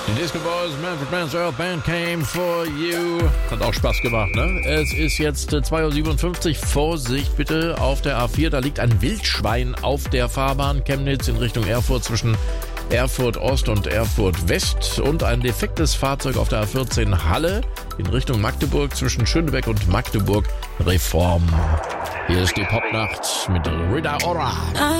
Die Disco Boys, Manfred Mann's Earth Band Came For You. Hat auch Spaß gemacht, ne? Es ist jetzt 2:57 Uhr. Vorsicht bitte auf der A4. Da liegt ein Wildschwein auf der Fahrbahn Chemnitz in Richtung Erfurt zwischen Erfurt Ost und Erfurt West. Und ein defektes Fahrzeug auf der A14 Halle in Richtung Magdeburg zwischen Schönebeck und Magdeburg Reform. Hier ist die Popnacht mit Rita Ora.